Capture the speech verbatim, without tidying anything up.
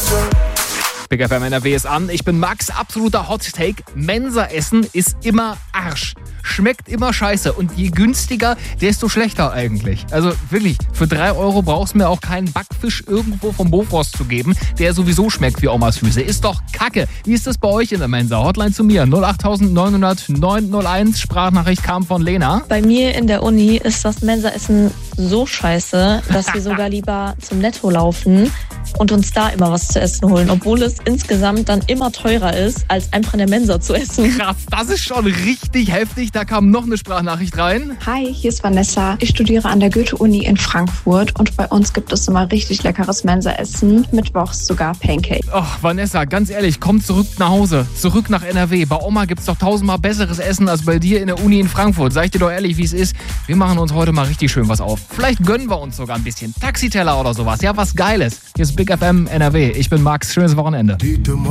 Big F M N R W ist an. Ich bin Max, absoluter Hot Take. Mensa-Essen ist immer Arsch. Schmeckt immer scheiße. Und je günstiger, desto schlechter eigentlich. Also wirklich, für drei Euro brauchst du mir auch keinen Backfisch irgendwo vom Bofrost zu geben, der sowieso schmeckt wie Omas Füße. Ist doch Kacke. Wie ist das bei euch in der Mensa? Hotline zu mir. null acht neun null null neun null eins. Sprachnachricht kam von Lena. Bei mir in der Uni ist das Mensa-Essen so scheiße, dass wir sogar lieber zum Netto laufen und uns da immer was zu essen holen, obwohl es insgesamt dann immer teurer ist, als einfach in der Mensa zu essen. Krass, das ist schon richtig heftig. Da kam noch eine Sprachnachricht rein. Hi, hier ist Vanessa. Ich studiere an der Goethe-Uni in Frankfurt und bei uns gibt es immer richtig leckeres Mensa-Essen, mittwochs sogar Pancake. Ach, Vanessa, ganz ehrlich, komm zurück nach Hause, zurück nach N R W. Bei Oma gibt's doch tausendmal besseres Essen als bei dir in der Uni in Frankfurt. Sag ich dir doch ehrlich, wie es ist. Wir machen uns heute mal richtig schön was auf. Vielleicht gönnen wir uns sogar ein bisschen Taxiteller oder sowas. Ja, was Geiles. Hier ist Big F M N R W. Ich bin Max. Schönes Wochenende.